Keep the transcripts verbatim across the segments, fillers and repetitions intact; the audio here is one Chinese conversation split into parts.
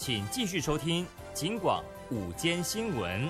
请继续收听警广午间新闻。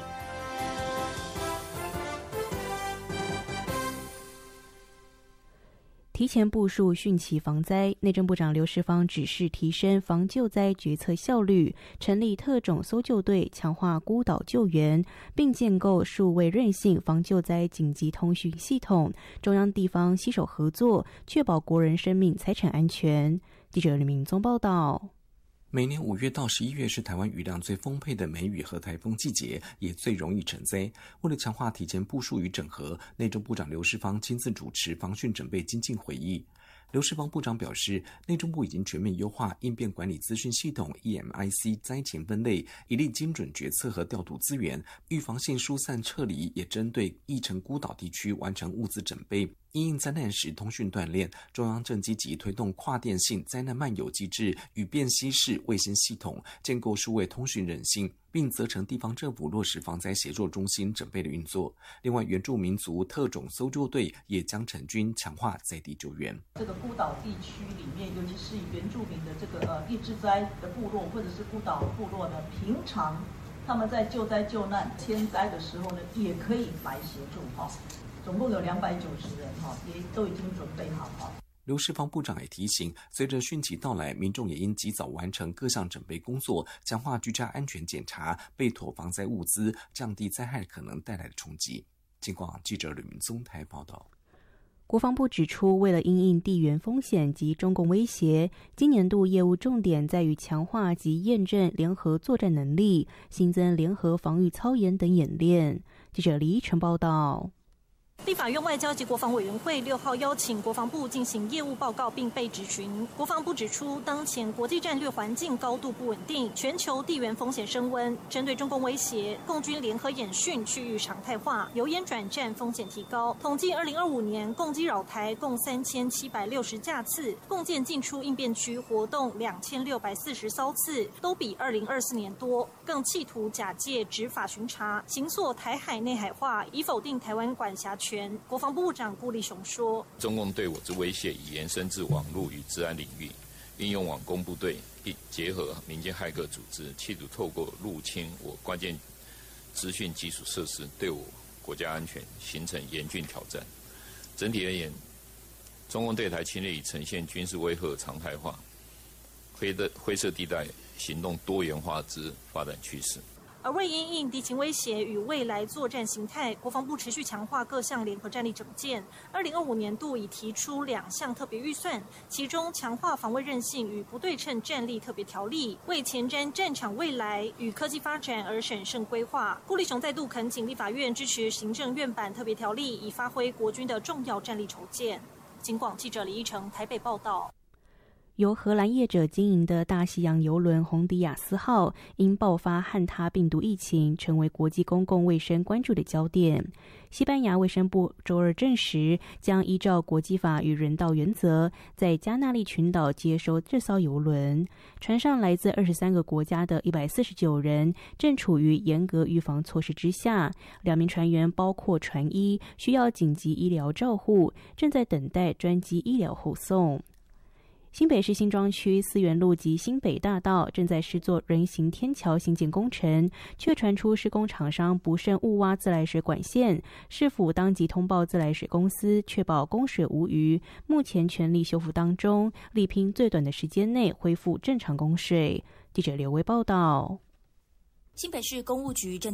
提前部署汛期防灾，内政部长刘世芳指示提升防救灾决策效率，成立特种搜救队，强化孤岛救援，并建构数位韧性防救灾紧急通讯系统，中央地方携手合作，确保国人生命财产安全。记者李明宗报道。 每年五月到十一月是台湾雨量最丰沛的梅雨和台风季节，也最容易成灾。为了强化提前部署与整合，内政部长刘世芳亲自主持防汛准备精进会议。刘世芳部长表示，内政部已经全面优化应变管理资讯系统 E M I C 灾前分类，以利精准决策和调度资源，预防性疏散撤离，也针对疫情孤岛地区完成物资准备。因应灾难时通讯断裂，中央正积极推动跨电信灾难漫游机制与便携式卫星系统，建构数位通讯韧性，并责成地方政府落实防灾协作中心准备的运作。另外，原住民族特种搜救队也将成军，强化在地救援。 这个孤岛地区里面，尤其是原住民的这个呃易治灾的部落或者是孤岛部落呢，平常他们在救灾救难天灾的时候呢，也可以来协助哈。总共有两百九十人哈，也都已经准备好哈。 刘世芳部长也提醒，随着汛期到来，民众也应及早完成各项准备工作，强化居家安全检查，备妥防灾物资，降低灾害可能带来的冲击。警广记者吕明宗台报道。 国防部指出，为了因应地缘风险及中共威胁，今年度业务重点在于强化及验证联合作战能力，新增联合防御操演等演练。记者李依晨报道。 立法院外交及国防委员会六号邀请国防部进行业务报告并被质询。国防部指出，当前国际战略环境高度不稳定，全球地缘风险升温，针对中共威胁，共军联合演训区域常态化，由演转战风险提高。统计二零二五年共机扰台共三千七百六十架次，共建进出应变区活动两千六百四十艘次，都比二零二四年多。更企图假借执法巡查，形塑台海内海化，以否定台湾管辖权。国防部部长顾立雄说， 中共对我之威胁已延伸至网络与治安领域，运用网攻部队，并结合民间骇客组织，企图透过入侵我关键资讯基础设施，对我国家安全形成严峻挑战。整体而言，中共对台侵略已呈现军事威吓常态化，灰的灰色地带行动多元化之发展趋势。 而为因应敌情威胁与未来作战形态，国防部持续强化各项联合战力整建。二零二五年度已提出两项特别预算，其中强化防卫韧性与不对称战力特别条例，为前瞻战场未来与科技发展而审慎规划。顾立雄再度恳请立法院支持行政院版特别条例，以发挥国军的重要战力筹建。警广记者李依成台北报道。 由荷兰业者经营的大西洋邮轮红迪亚斯号因爆发汉他病毒疫情，成为国际公共卫生关注的焦点。西班牙卫生部周二证实，将依照国际法与人道原则，在加那利群岛接收这艘邮轮。船上来自二十三个国家的一百四十九人，正处于严格预防措施之下。两名船员包括船医，需要紧急医疗照护，正在等待专机医疗护送。新北市新庄区思源路及新北大道正在施作人行天桥新建工程，却传出施工厂商不慎误挖自来水管线，市府当即通报自来水公司，确保供水无虞。目前全力修复当中，力拼最短的时间内恢复正常供水。记者刘威报道。 新北市公务局正